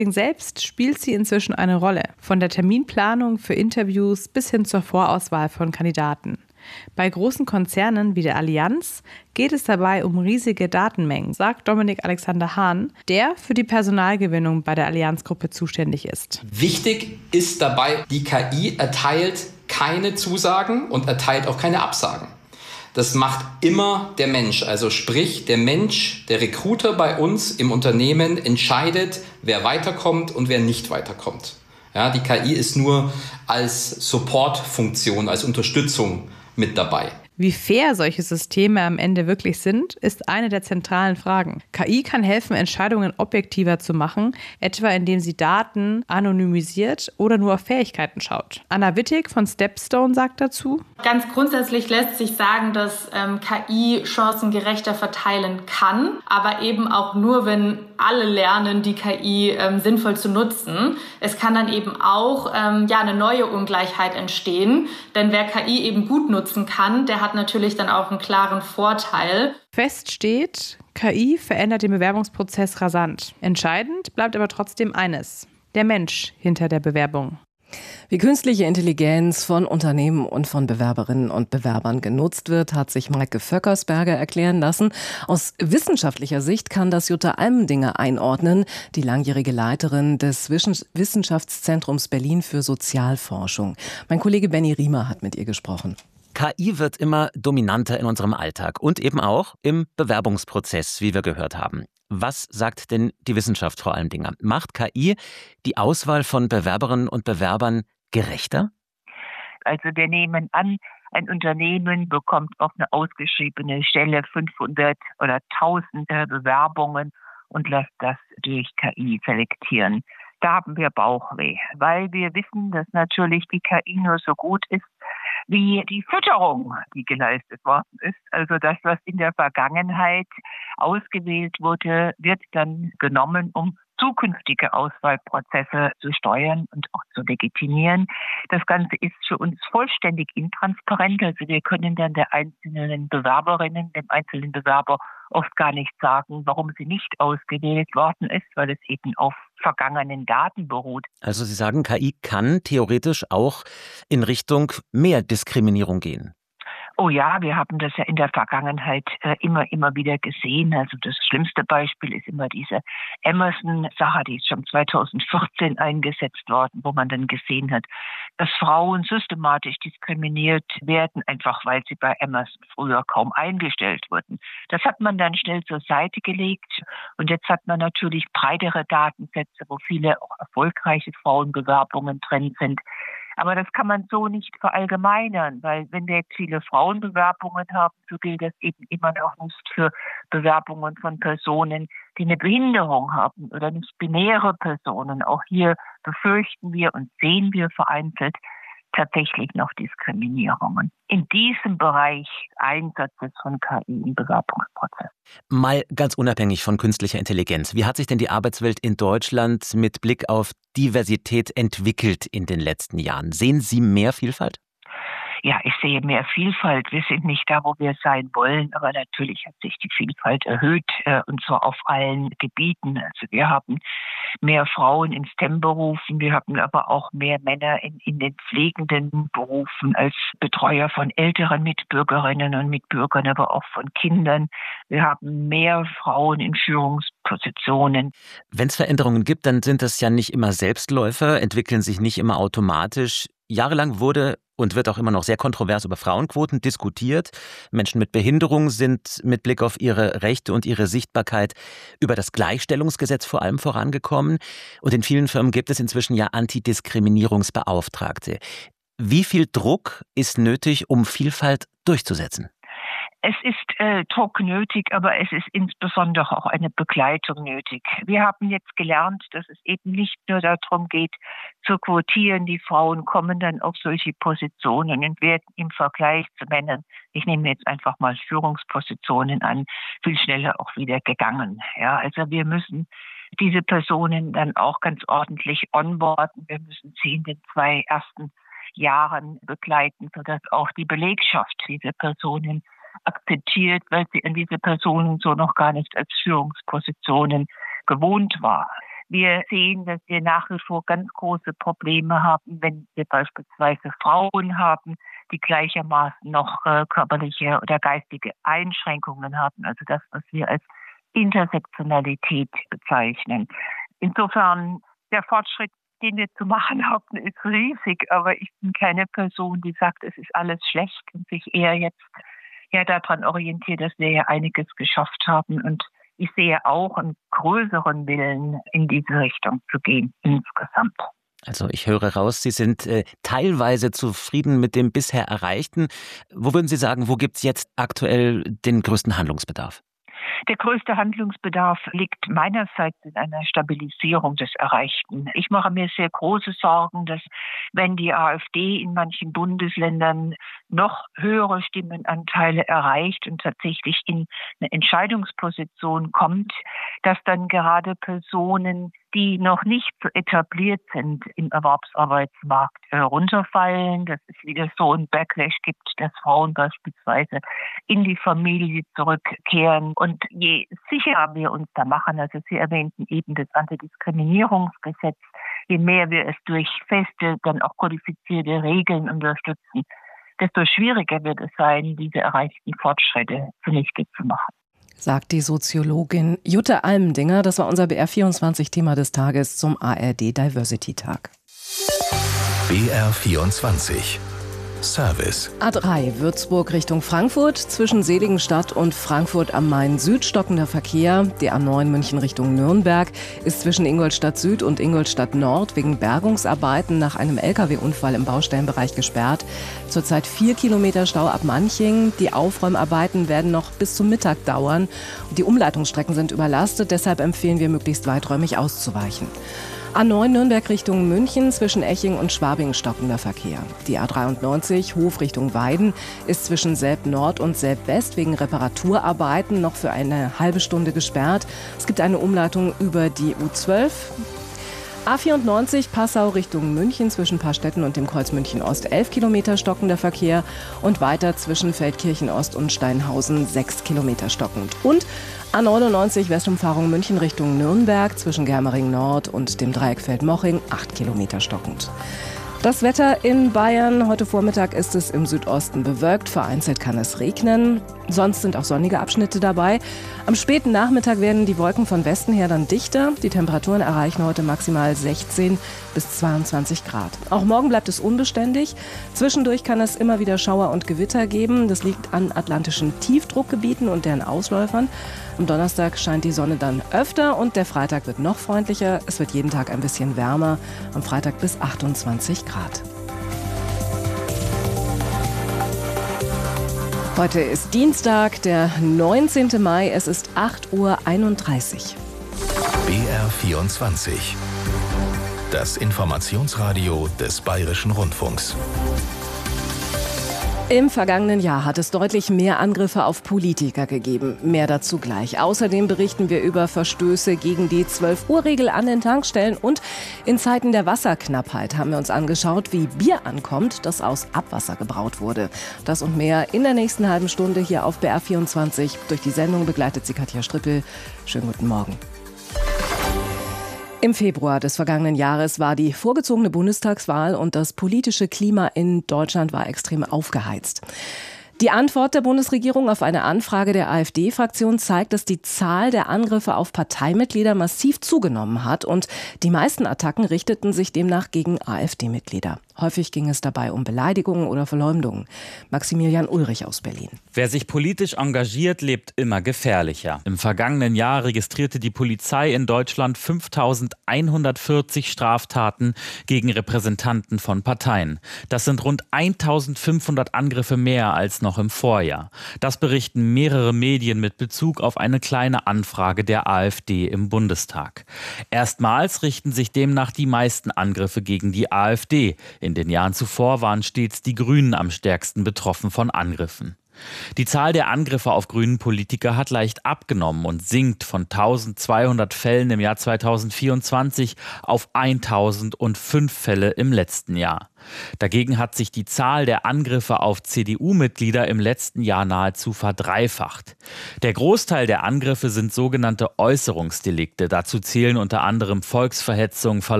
Selbst spielt sie inzwischen eine Rolle, von der Terminplanung für Interviews bis hin zur Vorauswahl von Kandidaten. Bei großen Konzernen wie der Allianz geht es dabei um riesige Datenmengen, sagt Dominik Alexander Hahn, der für die Personalgewinnung bei der Allianz-Gruppe zuständig ist. Wichtig ist dabei, die KI erteilt keine Zusagen und erteilt auch keine Absagen. Das macht immer der Mensch. Also sprich, der Mensch, der Recruiter bei uns im Unternehmen entscheidet, wer weiterkommt und wer nicht weiterkommt. Ja, die KI ist nur als Supportfunktion, als Unterstützung mit dabei. Wie fair solche Systeme am Ende wirklich sind, ist eine der zentralen Fragen. KI kann helfen, Entscheidungen objektiver zu machen, etwa indem sie Daten anonymisiert oder nur auf Fähigkeiten schaut. Anna Wittig von Stepstone sagt dazu: Ganz grundsätzlich lässt sich sagen, dass KI Chancen gerechter verteilen kann, aber eben auch nur, wenn alle lernen, die KI sinnvoll zu nutzen. Es kann dann eben auch eine neue Ungleichheit entstehen, denn wer KI eben gut nutzen kann, der hat natürlich dann auch einen klaren Vorteil. Fest steht, KI verändert den Bewerbungsprozess rasant. Entscheidend bleibt aber trotzdem eines: der Mensch hinter der Bewerbung. Wie künstliche Intelligenz von Unternehmen und von Bewerberinnen und Bewerbern genutzt wird, hat sich Maike Vöckersberger erklären lassen. Aus wissenschaftlicher Sicht kann das Jutta Almendinger einordnen, die langjährige Leiterin des Wissenschaftszentrums Berlin für Sozialforschung. Mein Kollege Benny Riemer hat mit ihr gesprochen. KI wird immer dominanter in unserem Alltag und eben auch im Bewerbungsprozess, wie wir gehört haben. Was sagt denn die Wissenschaft, Frau Almendinger? Macht KI die Auswahl von Bewerberinnen und Bewerbern gerechter? Also wir nehmen an, ein Unternehmen bekommt auf eine ausgeschriebene Stelle 500 oder Tausende Bewerbungen und lässt das durch KI selektieren. Da haben wir Bauchweh, weil wir wissen, dass natürlich die KI nur so gut ist, wie die Fütterung, die geleistet worden ist. Also das, was in der Vergangenheit ausgewählt wurde, wird dann genommen, um zukünftige Auswahlprozesse zu steuern und auch zu legitimieren. Das Ganze ist für uns vollständig intransparent. Also wir können dann der einzelnen Bewerberinnen, dem einzelnen Bewerber oft gar nicht sagen, warum sie nicht ausgewählt worden ist, weil es eben auf vergangenen Daten beruht. Also Sie sagen, KI kann theoretisch auch in Richtung mehr Diskriminierung gehen. Oh ja, wir haben das ja in der Vergangenheit immer wieder gesehen. Also das schlimmste Beispiel ist immer diese Emerson-Sache, die ist schon 2014 eingesetzt worden, wo man dann gesehen hat, dass Frauen systematisch diskriminiert werden, einfach weil sie bei Emerson früher kaum eingestellt wurden. Das hat man dann schnell zur Seite gelegt und jetzt hat man natürlich breitere Datensätze, wo viele auch erfolgreiche Frauenbewerbungen drin sind. Aber das kann man so nicht verallgemeinern, weil wenn wir jetzt viele Frauenbewerbungen haben, so gilt das eben immer noch nicht für Bewerbungen von Personen, die eine Behinderung haben oder nicht binäre Personen. Auch hier befürchten wir und sehen wir vereinzelt tatsächlich noch Diskriminierungen. In diesem Bereich Einsatzes von KI im Bewerbungsprozess. Mal ganz unabhängig von künstlicher Intelligenz. Wie hat sich denn die Arbeitswelt in Deutschland mit Blick auf Diversität entwickelt in den letzten Jahren? Sehen Sie mehr Vielfalt? Ja, ich sehe mehr Vielfalt. Wir sind nicht da, wo wir sein wollen, aber natürlich hat sich die Vielfalt erhöht, und zwar auf allen Gebieten. Also wir haben mehr Frauen in STEM-Berufen, wir haben aber auch mehr Männer in den pflegenden Berufen als Betreuer von älteren Mitbürgerinnen und Mitbürgern, aber auch von Kindern. Wir haben mehr Frauen in Führungspositionen. Wenn es Veränderungen gibt, dann sind das ja nicht immer Selbstläufer, entwickeln sich nicht immer automatisch. Jahrelang wurde und wird auch immer noch sehr kontrovers über Frauenquoten diskutiert. Menschen mit Behinderung sind mit Blick auf ihre Rechte und ihre Sichtbarkeit über das Gleichstellungsgesetz vor allem vorangekommen. Und in vielen Firmen gibt es inzwischen ja Antidiskriminierungsbeauftragte. Wie viel Druck ist nötig, um Vielfalt durchzusetzen? Es ist Druck nötig, aber es ist insbesondere auch eine Begleitung nötig. Wir haben jetzt gelernt, dass es eben nicht nur darum geht, zu quotieren. Die Frauen kommen dann auf solche Positionen und werden im Vergleich zu Männern, ich nehme jetzt einfach mal Führungspositionen an, viel schneller auch wieder gegangen. Ja, also wir müssen diese Personen dann auch ganz ordentlich onboarden. Wir müssen sie in den 2 ersten Jahren begleiten, sodass auch die Belegschaft diese Personen akzeptiert, weil sie an diese Personen so noch gar nicht als Führungspositionen gewohnt war. Wir sehen, dass wir nach wie vor ganz große Probleme haben, wenn wir beispielsweise Frauen haben, die gleichermaßen noch körperliche oder geistige Einschränkungen haben, also das, was wir als Intersektionalität bezeichnen. Insofern, der Fortschritt, den wir zu machen haben, ist riesig, aber ich bin keine Person, die sagt, es ist alles schlecht und sich eher jetzt daran orientiert, dass wir ja einiges geschafft haben. Und ich sehe auch einen größeren Willen, in diese Richtung zu gehen insgesamt. Also ich höre raus, Sie sind teilweise zufrieden mit dem bisher Erreichten. Wo würden Sie sagen, wo gibt es jetzt aktuell den größten Handlungsbedarf? Der größte Handlungsbedarf liegt meinerseits in einer Stabilisierung des Erreichten. Ich mache mir sehr große Sorgen, dass wenn die AfD in manchen Bundesländern noch höhere Stimmenanteile erreicht und tatsächlich in eine Entscheidungsposition kommt, dass dann gerade Personen, die noch nicht so etabliert sind im Erwerbsarbeitsmarkt, runterfallen, dass es wieder so ein Backlash gibt, dass Frauen beispielsweise in die Familie zurückkehren. Und je sicherer wir uns da machen, also Sie erwähnten eben das Antidiskriminierungsgesetz, je mehr wir es durch feste, dann auch kodifizierte Regeln unterstützen, desto schwieriger wird es sein, diese erreichten Fortschritte zunichte zu machen. Sagt die Soziologin Jutta Almendinger. Das war unser BR24-Thema des Tages zum ARD Diversity Tag. BR24 Service. A3 Würzburg Richtung Frankfurt. Zwischen Seligenstadt und Frankfurt am Main Süd stockender Verkehr. Die A9 München Richtung Nürnberg ist zwischen Ingolstadt Süd und Ingolstadt Nord wegen Bergungsarbeiten nach einem Lkw-Unfall im Baustellenbereich gesperrt. Zurzeit 4 Kilometer Stau ab Manching. Die Aufräumarbeiten werden noch bis zum Mittag dauern. Die Umleitungsstrecken sind überlastet, deshalb empfehlen wir, möglichst weiträumig auszuweichen. A9 Nürnberg Richtung München, zwischen Eching und Schwabing stockender Verkehr. Die A93 Hof Richtung Weiden ist zwischen Selb Nord und Selb West wegen Reparaturarbeiten noch für eine halbe Stunde gesperrt. Es gibt eine Umleitung über die U12. A94 Passau Richtung München zwischen Paarstetten und dem Kreuz München Ost 11 Kilometer stockender Verkehr und weiter zwischen Feldkirchen Ost und Steinhausen 6 Kilometer stockend. Und A99 Westumfahrung München Richtung Nürnberg zwischen Germering Nord und dem Dreieck Feldmoching 8 Kilometer stockend. Das Wetter in Bayern. Heute Vormittag ist es im Südosten bewölkt. Vereinzelt kann es regnen. Sonst sind auch sonnige Abschnitte dabei. Am späten Nachmittag werden die Wolken von Westen her dann dichter. Die Temperaturen erreichen heute maximal 16 bis 22 Grad. Auch morgen bleibt es unbeständig. Zwischendurch kann es immer wieder Schauer und Gewitter geben. Das liegt an atlantischen Tiefdruckgebieten und deren Ausläufern. Am Donnerstag scheint die Sonne dann öfter und der Freitag wird noch freundlicher. Es wird jeden Tag ein bisschen wärmer. Am Freitag bis 28 Grad. Heute ist Dienstag, der 19. Mai. Es ist 8:31 Uhr. BR24. Das Informationsradio des Bayerischen Rundfunks. Im vergangenen Jahr hat es deutlich mehr Angriffe auf Politiker gegeben. Mehr dazu gleich. Außerdem berichten wir über Verstöße gegen die 12-Uhr-Regel an den Tankstellen. Und in Zeiten der Wasserknappheit haben wir uns angeschaut, wie Bier ankommt, das aus Abwasser gebraut wurde. Das und mehr in der nächsten halben Stunde hier auf BR24. Durch die Sendung begleitet sie Katja Strippel. Schönen guten Morgen. Im Februar des vergangenen Jahres war die vorgezogene Bundestagswahl und das politische Klima in Deutschland war extrem aufgeheizt. Die Antwort der Bundesregierung auf eine Anfrage der AfD-Fraktion zeigt, dass die Zahl der Angriffe auf Parteimitglieder massiv zugenommen hat und die meisten Attacken richteten sich demnach gegen AfD-Mitglieder. Häufig ging es dabei um Beleidigungen oder Verleumdungen. Maximilian Ulrich aus Berlin. Wer sich politisch engagiert, lebt immer gefährlicher. Im vergangenen Jahr registrierte die Polizei in Deutschland 5.140 Straftaten gegen Repräsentanten von Parteien. Das sind rund 1.500 Angriffe mehr als noch im Vorjahr. Das berichten mehrere Medien mit Bezug auf eine kleine Anfrage der AfD im Bundestag. Erstmals richten sich demnach die meisten Angriffe gegen die AfD. In den Jahren zuvor waren stets die Grünen am stärksten betroffen von Angriffen. Die Zahl der Angriffe auf grünen Politiker hat leicht abgenommen und sinkt von 1200 Fällen im Jahr 2024 auf 1005 Fälle im letzten Jahr. Dagegen hat sich die Zahl der Angriffe auf CDU-Mitglieder im letzten Jahr nahezu verdreifacht. Der Großteil der Angriffe sind sogenannte Äußerungsdelikte. Dazu zählen unter anderem Volksverhetzung,